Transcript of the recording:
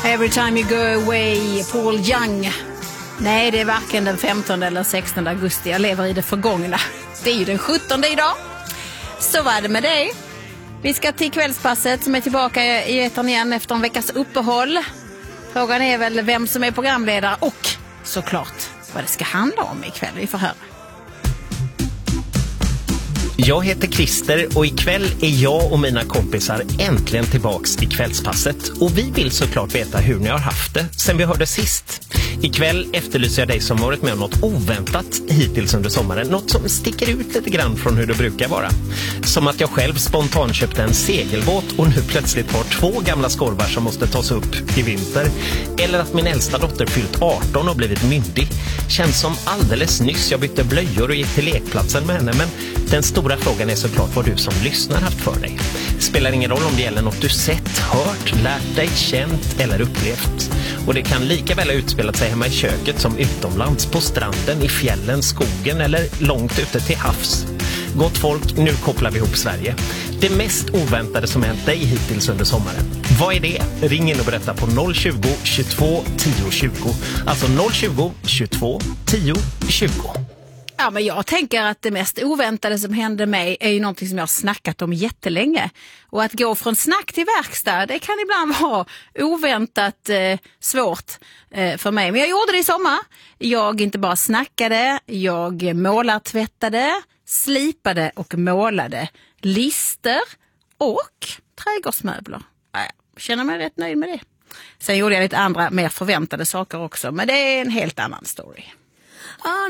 Every time you go away, Paul Young. Nej, det är varken den 15 eller 16 augusti. Jag lever i det förgångna. Det är ju den 17 idag. Så var det med det. Vi ska till kvällspasset som är tillbaka i etern igen efter en veckas uppehåll. Frågan är väl vem som är programledare och såklart vad det ska handla om ikväll. Vi får höra. Jag heter Christer och ikväll är jag och mina kompisar äntligen tillbaks i kvällspasset. Och vi vill såklart veta hur ni har haft det sen vi hörde sist. Ikväll efterlyser jag dig som varit med om något oväntat hittills under sommaren. Något som sticker ut lite grann från hur det brukar vara. Som att jag själv spontant köpte en segelbåt och nu plötsligt har 2 gamla skorvar som måste tas upp i vinter. Eller att min äldsta dotter fyllt 18 och blivit myndig. Känns som alldeles nyss jag bytte blöjor och gick till lekplatsen med henne. Men den stora frågan är såklart vad du som lyssnar haft för dig. Spelar ingen roll om det gäller något du sett, hört, lärt dig, känt eller upplevt. Och det kan lika väl ha utspelat sig hemma i köket som utomlands, på stranden, i fjällen, skogen eller långt ute till havs. Gott folk, nu kopplar vi ihop Sverige. Det mest oväntade som hänt dig hittills under sommaren. Vad är det? Ring in och berätta på 020 22 10 20. Alltså 020 22 10 20. Ja, men jag tänker att det mest oväntade som hände mig är ju någonting som jag har snackat om jättelänge. Och att gå från snack till verkstad, det kan ibland vara oväntat svårt för mig. Men jag gjorde det i sommar. Jag inte bara snackade, jag målartvättade, slipade och målade lister och trädgårdsmöbler. Jag känner mig rätt nöjd med det. Sen gjorde jag lite andra mer förväntade saker också, men det är en helt annan story.